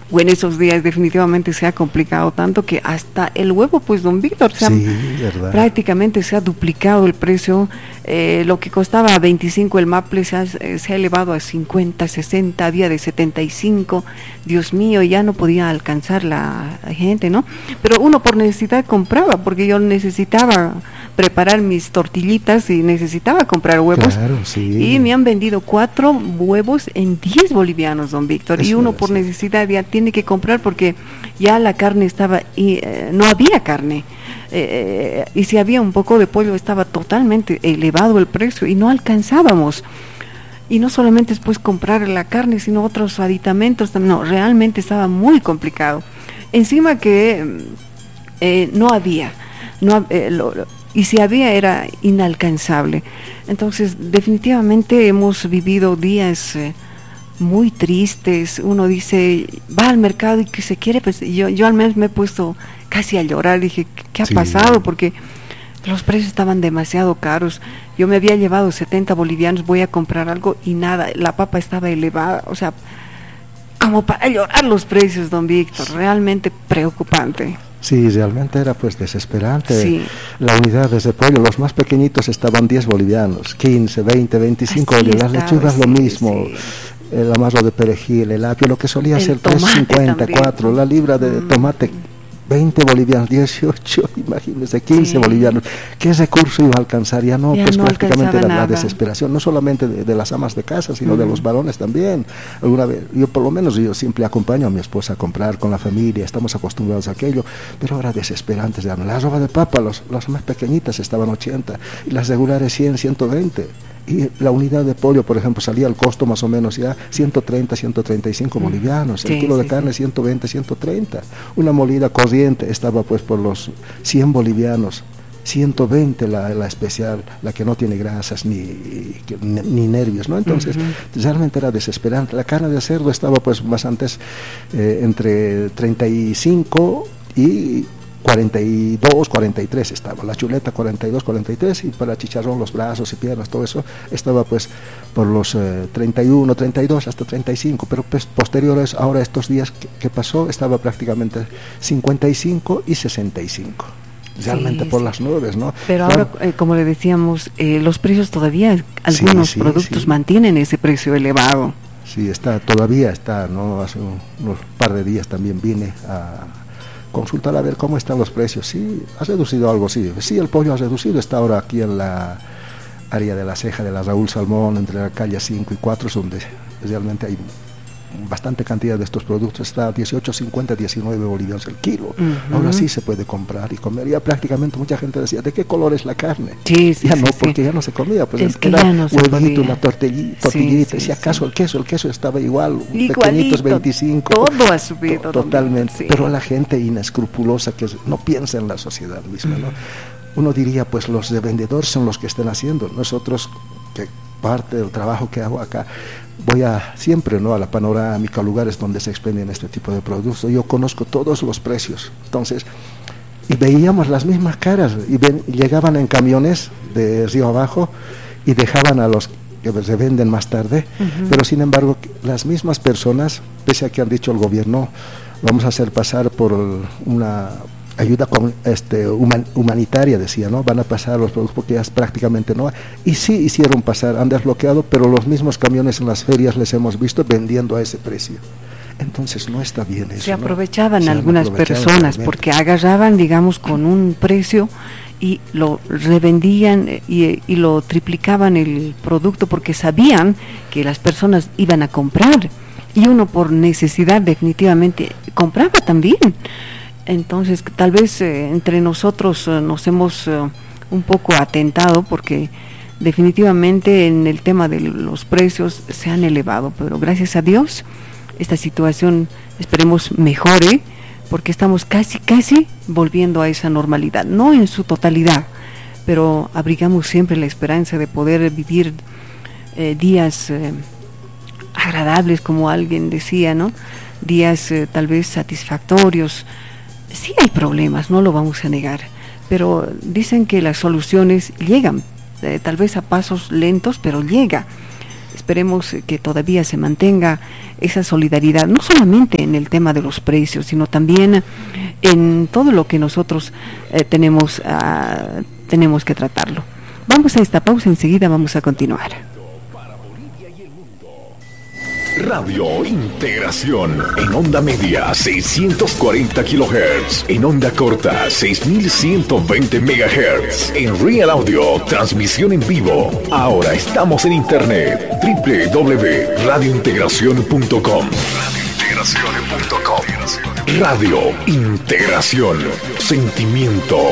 Bueno, esos días definitivamente se ha complicado tanto que hasta el huevo, pues, don Víctor, prácticamente se ha duplicado el precio. Lo que costaba 25 el maple se ha elevado a 50, 60, había de 75. Dios mío, ya no podía alcanzar la gente, ¿no? Pero uno por necesidad compraba, porque yo necesitaba preparar mis tortillitas y necesitaba comprar huevos. Claro, sí. Y me han vendido 4 huevos en 10 bolivianos, don Víctor. Eso, y uno por necesidad ya tiene que comprar porque ya la carne estaba, no había carne. Y si había un poco de pollo estaba totalmente elevado el precio y no alcanzábamos. Y no solamente después comprar la carne, sino otros aditamentos. No, realmente estaba muy complicado. Encima que no había. Y si había era inalcanzable. Entonces definitivamente hemos vivido días muy tristes. Uno dice, va al mercado y que se quiere, pues yo al menos me he puesto casi a llorar. Dije, ¿qué ha pasado? Porque los precios estaban demasiado caros. Yo me había llevado 70 bolivianos, voy a comprar algo y nada, la papa estaba elevada, o sea, como para llorar los precios, don Víctor, realmente preocupante. Sí, realmente era pues desesperante. Sí. La unidad de pollo, los más pequeñitos estaban 10 bolivianos, 15, 20, 25 bolivianos, las lechugas lo mismo, el amarro de perejil, el apio, lo que solía ser 3.50, 4, la libra de tomate, 20 bolivianos, 18, imagínense, 15 bolivianos. ¿Qué recurso iba a alcanzar? Ya no, pues no prácticamente era la desesperación, no solamente de las amas de casa, sino de los varones también. Alguna vez, por lo menos yo siempre acompaño a mi esposa a comprar con la familia, estamos acostumbrados a aquello, pero era desesperante. Ya, la roba de papa, las más pequeñitas estaban 80, y las regulares 100, 120. Y la unidad de pollo, por ejemplo, salía al costo más o menos ya 130, 135 bolivianos, el kilo de carne 120, 130. Una molida corriente estaba pues por los 100 bolivianos, 120 la especial, la que no tiene grasas ni nervios, ¿no? Entonces, realmente era desesperante. La carne de cerdo estaba pues más antes entre 35 y 42, 43 estaba, la chuleta 42, 43, y para chicharrón, los brazos y piernas, todo eso estaba pues por los 31, 32 hasta 35, pero pues posteriores, ahora estos días que pasó, estaba prácticamente 55 y 65. Realmente por las nubes, ¿no? Pero ahora, como le decíamos, los precios todavía, algunos productos mantienen ese precio elevado. Sí, todavía está, ¿no? Hace unos par de días también vine a consultar a ver cómo están los precios. Sí, ha reducido algo, sí, el pollo ha reducido, está ahora aquí en la área de la ceja de la Raúl Salmón, entre la calle 5 y 4, donde realmente hay bastante cantidad de estos productos, está a 18.50, 19 bolivianos el kilo. Ahora sí se puede comprar y comer. Ya prácticamente mucha gente decía, ¿de qué color es la carne? Porque ya no se comía, pues es que era ya no huevito, una tortillita, y si acaso el queso estaba igual, pequeñitos 25. Todo ha subido. Totalmente, pero la gente inescrupulosa que no piensa en la sociedad misma, ¿no? Uno diría, pues los de vendedores son los que están haciendo. Nosotros, que parte del trabajo que hago acá, voy siempre, ¿no?, a la panorámica, a lugares donde se expenden este tipo de productos. Yo conozco todos los precios. Entonces, y veíamos las mismas caras, y llegaban en camiones de río abajo y dejaban a los que se venden más tarde, pero sin embargo las mismas personas, pese a que han dicho el gobierno, vamos a hacer pasar por una ayuda humanitaria, decía, ¿no? Van a pasar los productos porque ya prácticamente no hay. Y sí hicieron pasar, han desbloqueado, pero los mismos camiones en las ferias les hemos visto vendiendo a ese precio. Entonces no está bien eso. Se aprovechaban algunas personas porque agarraban, digamos, con un precio y lo revendían y lo triplicaban el producto porque sabían que las personas iban a comprar y uno por necesidad definitivamente compraba también. Entonces, tal vez entre nosotros nos hemos un poco atentado porque definitivamente en el tema de los precios se han elevado, pero gracias a Dios esta situación esperemos mejore porque estamos casi volviendo a esa normalidad, no en su totalidad, pero abrigamos siempre la esperanza de poder vivir días agradables, como alguien decía, ¿no? Días tal vez satisfactorios. Sí hay problemas, no lo vamos a negar, pero dicen que las soluciones llegan, tal vez a pasos lentos, pero llega. Esperemos que todavía se mantenga esa solidaridad, no solamente en el tema de los precios, sino también en todo lo que nosotros tenemos que tratarlo. Vamos a esta pausa, enseguida vamos a continuar. Radio Integración en onda media 640 kHz, en onda corta 6120 MHz, en Real Audio, transmisión en vivo. Ahora estamos en internet, www.radiointegracion.com. Radio Integración, sentimiento